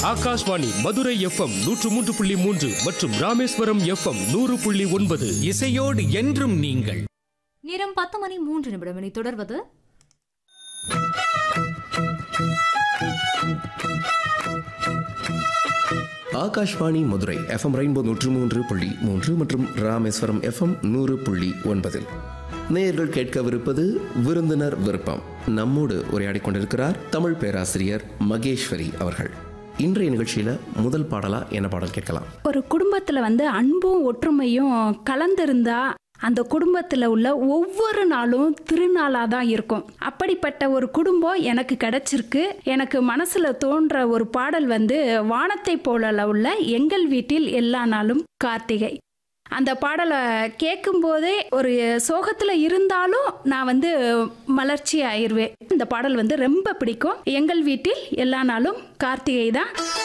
Akashvani Madurai FM 103.3 மற்றும் Rameswaram FM 100.9. இசையோடு என்றும் நீங்கள். நேரம் 10:03 இனி தொடர்வது ஆகாஷ்வாணி மதுரை எஃப்எம் ரெயின்போ 103.3 மற்றும் ராமேஸ்வரம் எஃப்எம் 100.9. நேயர்கள் கேட்கவிருப்பது விருந்தினர் விருப்பம். நம்மோடு உரையாடிக் கொண்டிருக்கிறார் தமிழ் பேராசிரியர் மகேஸ்வரி அவர்கள். இன்றைய நிகழ்ச்சியில முதல் பாடலா என்ன பாடல் கேட்கலாம்? ஒரு குடும்பத்துல ஒற்றுமையும் கலந்திருந்தா அந்த குடும்பத்துல உள்ள ஒவ்வொரு நாளும் திருநாளா தான் இருக்கும். அப்படிப்பட்ட ஒரு குடும்பம் எனக்கு கிடைச்சிருக்கு. எனக்கு மனசுல தோன்ற ஒரு பாடல் வானத்தை போல உள்ள எங்கள் வீட்டில் எல்லா நாளும் கார்த்திகை. அந்த பாடலை கேட்கும் போதே ஒரு சோகத்துல இருந்தாலும் நான் மலர்ச்சி ஆயிருவேன். இந்த பாடல் ரொம்ப பிடிக்கும். எங்கள் வீட்டில் எல்லா நாளும் கார்த்திகை தான்.